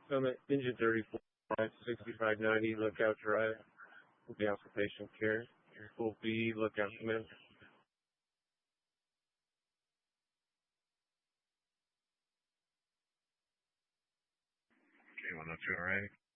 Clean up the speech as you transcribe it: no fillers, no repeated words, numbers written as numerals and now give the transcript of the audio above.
I'm at Engine 34, 6590, Lookout Drive. Will be out for patient care. Will be Lookout Command. Okay, 102, all right.